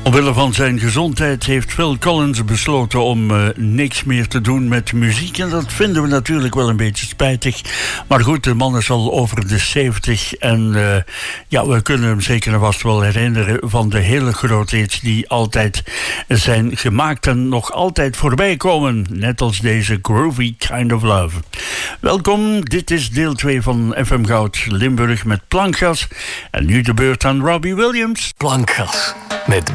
Omwille van zijn gezondheid heeft Phil Collins besloten om niks meer te doen met muziek. En dat vinden we natuurlijk wel een beetje spijtig. Maar goed, de man is al over de 70. En we kunnen hem zeker en vast wel herinneren van de hele grote hits die altijd zijn gemaakt en nog altijd voorbij komen. Net als deze Groovy Kind of Love. Welkom, dit is deel 2 van FM Goud Limburg met Plankgas. En nu de beurt aan Robbie Williams. Plankgas met